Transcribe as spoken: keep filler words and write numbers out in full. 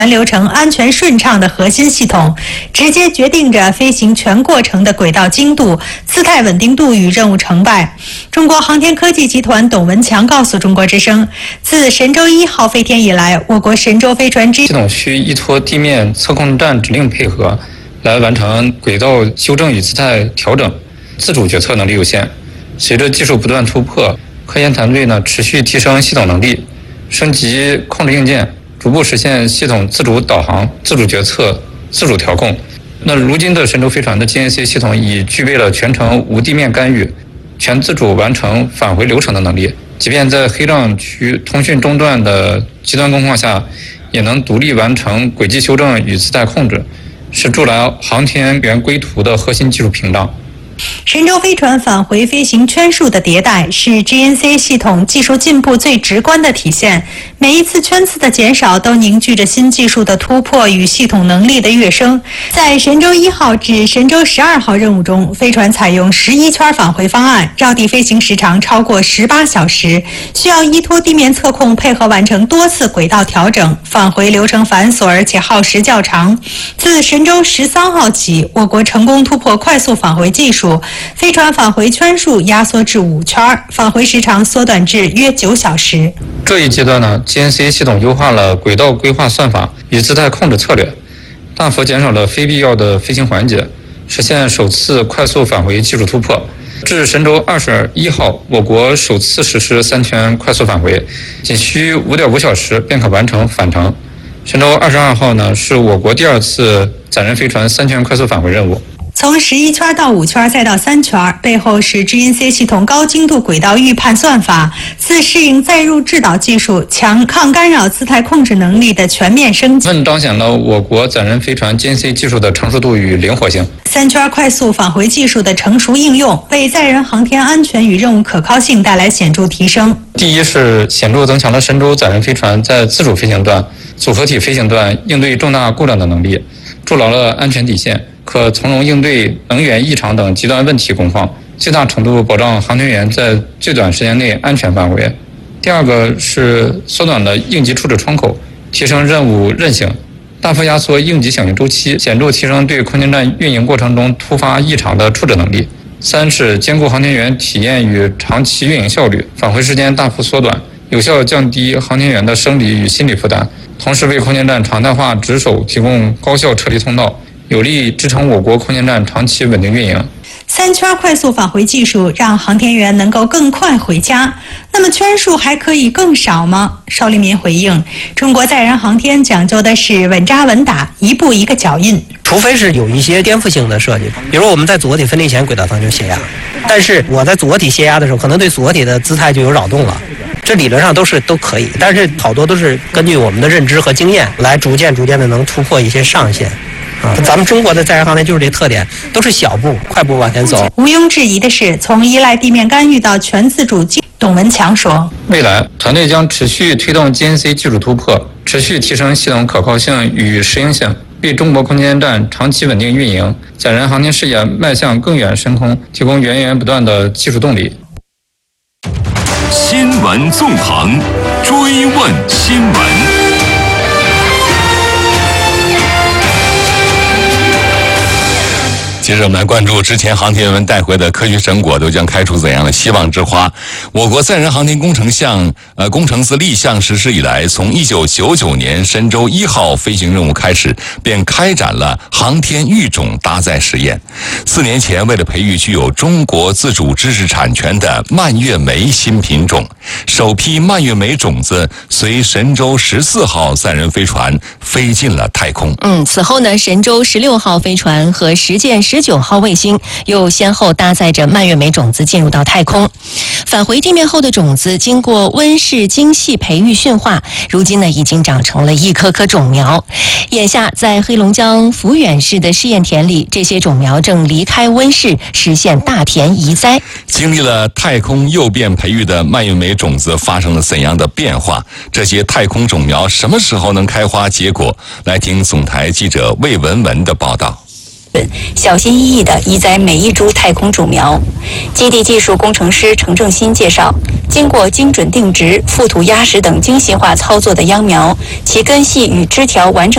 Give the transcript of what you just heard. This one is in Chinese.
流程安全顺畅的核心系统，直接决定着飞行全过程的轨道精度、姿态稳定度与任务成败。中国航天科技集团董文强告诉中国之声，自神舟一号飞天以来，我国神舟飞船之系统需依托地面测控站指令配合，来完成轨道修正与姿态调整，自主决策能力有限。随着技术不断突破，科研团队呢持续提升系统能力，升级控制硬件，逐步实现系统自主导航、自主决策、自主调控。那如今的神舟飞船的 G N C 系统已具备了全程无地面干预、全自主完成返回流程的能力，即便在黑障区通讯中断的极端工况下，也能独立完成轨迹修正与姿态控制，是筑牢航天员归途的核心技术屏障。 神舟飞船返回飞行圈数的迭代是 G N C 系统技术进步最直观的体现。每一次圈次的减少都凝聚着新技术的突破与系统能力的跃升。在神舟一号至神舟十二号任务中，飞船采用十一圈返回方案，绕地飞行时长超过十八小时，需要依托地面测控配合完成多次轨道调整，返回流程繁琐而且耗时较长。自神舟十三号起，我国成功突破快速返回技术，飞船返回圈数压缩至五圈，返回时长缩短至约九小时。 这一阶段呢 ，G N C 系统优化了轨道规划算法与姿态控制策略，大幅减少了非必要的飞行环节，实现首次快速返回技术突破。至神舟二十一号，我国首次实施三圈快速返回，仅需五点五小时便可完成返程。神舟二十二号呢，是我国第二次载人飞船三圈快速返回任务。 从十一圈到五圈再到三圈，背后是 G N C 系统高精度轨道预判算法、自适应载入制导技术、强抗干扰姿态控制能力的全面升级， 充分彰显了我国载人飞船 G N C 技术的成熟度与灵活性。 三圈快速返回技术的成熟应用，为载人航天安全与任务可靠性带来显著提升。 第一是显著增强了神舟载人飞船在自主飞行段、组合体飞行段应对重大故障的能力，筑牢了安全底线，可从容应对能源异常等极端问题工况，最大程度保障航天员在最短时间内安全返回。第二个是缩短了应急处置窗口，提升任务韧性，大幅压缩应急响应周期，显著提升对空间站运营过程中突发异常的处置能力。三是兼顾航天员体验与长期运营效率，返回时间大幅缩短，有效降低航天员的生理与心理负担，同时为空间站常态化值守提供高效撤离通道，有力支撑我国空间站长期稳定运营。 三圈快速返回技术让航天员能够更快回家，那么圈数还可以更少吗？邵立民回应，中国载人航天讲究的是稳扎稳打，一步一个脚印。 除非是有一些颠覆性的设计，比如我们在组合体分离前轨道上就泄压，但是我在组合体泄压的时候，可能对组合体的姿态就有扰动了，这理论上都是都可以，但是好多都是根据我们的认知和经验来逐渐逐渐的能突破一些上限。啊，咱们中国的载人航天就是这特点，都是小步快步往前走。 毋庸置疑的是，从依赖地面干预到全自主技，董文强说， 未来团队将持续推动 G N C 技术突破，持续提升系统可靠性与适应性，为中国空间站长期稳定运营、载人航天事业迈向更远深空提供源源不断的技术动力。 新闻纵横，追问新闻。接着我们来关注之前航天员带回的科学成果都将开出怎样的希望之花。我国载人航天工程项呃工程自立项实施以来，从一九九九年神舟一号飞行任务开始，便开展了航天育种搭载实验。四年前，为了培育具有中国自主知识产权的蔓越莓新品种，首批蔓越莓种子随神舟十四号载人飞船飞进了太空。 嗯，此后呢，神舟十六号飞船和实践十九号卫星又先后搭载着蔓越莓种子进入到太空。返回地面后的种子经过温室精细培育驯化，如今呢已经长成了一颗颗种苗。眼下在黑龙江抚远市的试验田里，这些种苗正离开温室，实现大田移栽。 经历了太空诱变培育的蔓越莓种子发生了怎样的变化？这些太空种苗什么时候能开花结果？来听总台记者魏文文的报道。 小心翼翼地移栽每一株太空种苗。基地技术工程师程正新介绍，经过精准定植、覆土压实等精细化操作的秧苗，其根系与枝条完整